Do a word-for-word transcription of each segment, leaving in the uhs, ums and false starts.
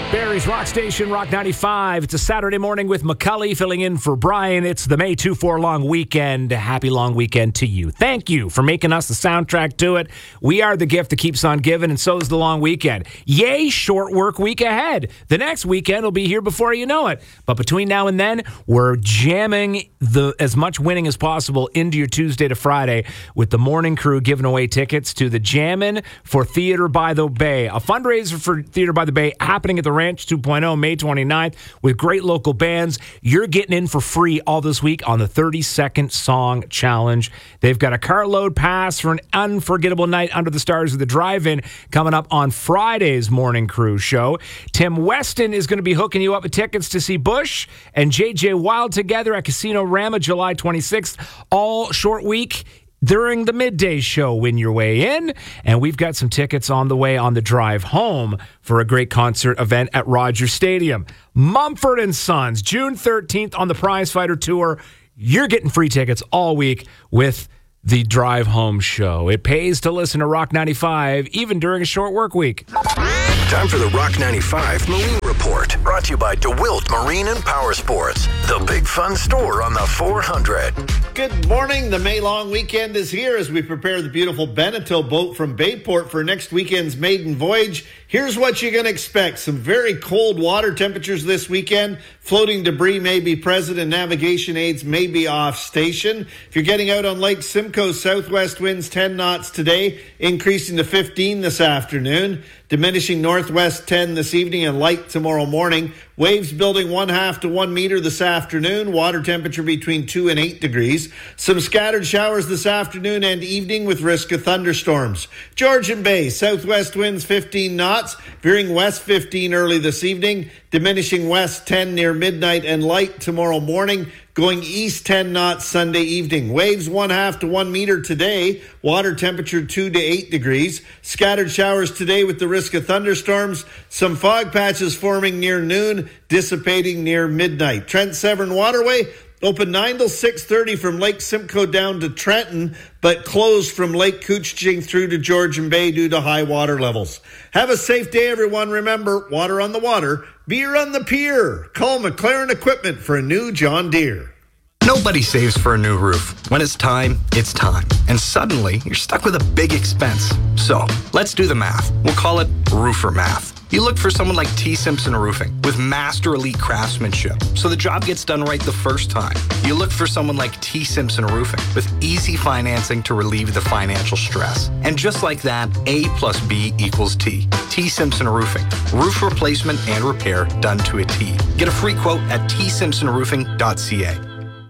Barrie's Rock Station, Rock ninety-five. It's a Saturday morning with McCully filling in for Brian. It's the May two four long weekend. Happy long weekend to you. Thank you for making us the soundtrack to it. We are the gift that keeps on giving, and so is the long weekend. Yay, short work week ahead. The next weekend will be here before you know it. But between now and then, we're jamming the as much winning as possible into your Tuesday to Friday with the morning crew giving away tickets to the Jammin' for Theater by the Bay, a fundraiser for Theater by the Bay happening at the Ranch two point oh, May twenty-ninth, with great local bands. You're getting in for free all this week on the thirty-second Song Challenge. They've got a carload pass for an unforgettable night under the stars of the Drive-In coming up on Friday's Morning Crew show. Tim Weston is going to be hooking you up with tickets to see Bush and J J Wild together at Casino Rama July twenty-sixth. All short week during the midday show. Win your way in, and we've got some tickets on the way on the drive home for a great concert event at Rogers Stadium. Mumford and Sons, June thirteenth on the Prize Fighter Tour. You're getting free tickets all week with the Drive Home show. It pays to listen to Rock ninety-five even during a short work week. Time for the Rock ninety-five Marine Report, brought to you by DeWilt Marine and Power Sports, the big fun store on the four hundred. Good morning. The May long weekend is here as we prepare the beautiful Beneteau boat from Bayport for next weekend's maiden voyage. Here's what you're going to expect. Some very cold water temperatures this weekend. Floating debris may be present and navigation aids may be off station. If you're getting out on Lake Simcoe, southwest winds ten knots today, increasing to fifteen this afternoon. Diminishing northwest ten this evening and light tomorrow morning. Waves building one half to one meter this afternoon. Water temperature between two and eight degrees. Some scattered showers this afternoon and evening with risk of thunderstorms. Georgian Bay, southwest winds fifteen knots, veering west fifteen early this evening. Diminishing west ten near midnight and light tomorrow morning. Going east ten knots Sunday evening. Waves one half to one meter today. Water temperature two to eight degrees. Scattered showers today with the risk of thunderstorms. Some fog patches forming near noon, dissipating near midnight. Trent Severn Waterway open nine till six thirty from Lake Simcoe down to Trenton, but closed from Lake Couchiching through to Georgian Bay due to high water levels. Have a safe day, everyone. Remember, water on the water, beer on the pier. Call McLaren Equipment for a new John Deere. Nobody saves for a new roof. When it's time, it's time. And suddenly, you're stuck with a big expense. So, let's do the math. We'll call it roofer math. You look for someone like T. Simpson Roofing with master elite craftsmanship, so the job gets done right the first time. You look for someone like T. Simpson Roofing with easy financing to relieve the financial stress. And just like that, A plus B equals T. T. Simpson Roofing. Roof replacement and repair done to a T. Get a free quote at t simpson roofing dot c a.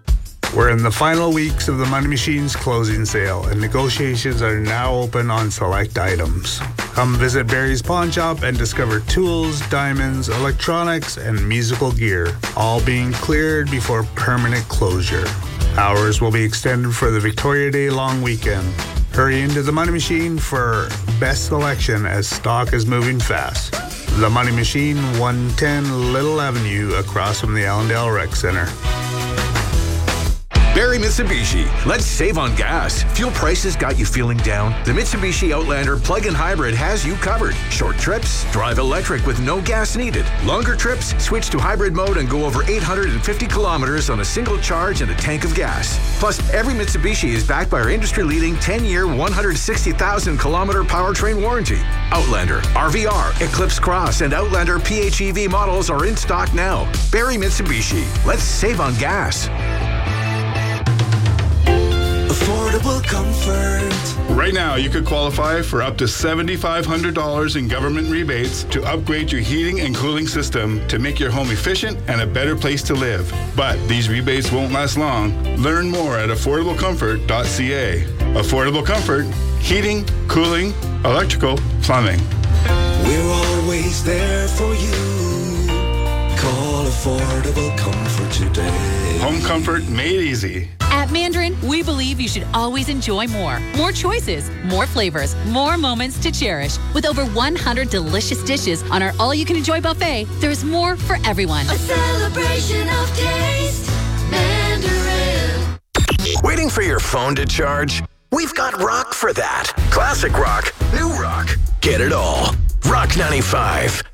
We're in the final weeks of the Money Machine's closing sale, and negotiations are now open on select items. Come visit Barrie's Pawn Shop and discover tools, diamonds, electronics, and musical gear, all being cleared before permanent closure. Hours will be extended for the Victoria Day long weekend. Hurry into the Money Machine for best selection as stock is moving fast. The Money Machine, one ten Little Avenue, across from the Allendale Rec Center. Barrie Mitsubishi. Let's save on gas. Fuel prices got you feeling down? The Mitsubishi Outlander plug-in hybrid has you covered. Short trips, drive electric with no gas needed. Longer trips, switch to hybrid mode and go over eight hundred fifty kilometers on a single charge and a tank of gas. Plus, every Mitsubishi is backed by our industry-leading ten-year, one hundred sixty thousand kilometer powertrain warranty. Outlander, R V R, Eclipse Cross, and Outlander P H E V models are in stock now. Barrie Mitsubishi. Let's save on gas. Affordable comfort. Right now, you could qualify for up to seven thousand five hundred dollars in government rebates to upgrade your heating and cooling system to make your home efficient and a better place to live. But these rebates won't last long. Learn more at affordable comfort dot c a. Affordable Comfort, heating, cooling, electrical, plumbing. We're always there for you. Call Affordable Comfort today. Home comfort made easy. At Mandarin, we believe you should always enjoy more. More choices, more flavors, more moments to cherish. With over one hundred delicious dishes on our all-you-can-enjoy buffet, there's more for everyone. A celebration of taste. Mandarin. Waiting for your phone to charge? We've got rock for that. Classic rock, new rock. Get it all. Rock ninety-five.